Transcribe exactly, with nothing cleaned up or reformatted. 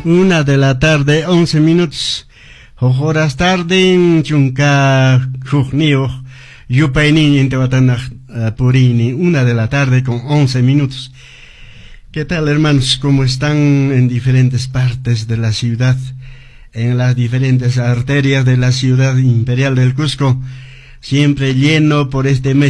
Una de la tarde, once minutos. Horas tarde en Chunca Jugnio, Yupaini en Tehuatanaj Purini. Una de la tarde con once minutos. ¿Qué tal, hermanos? ¿Cómo están en diferentes partes de la ciudad? En las diferentes arterias de la ciudad imperial del Cusco. Siempre lleno por este mes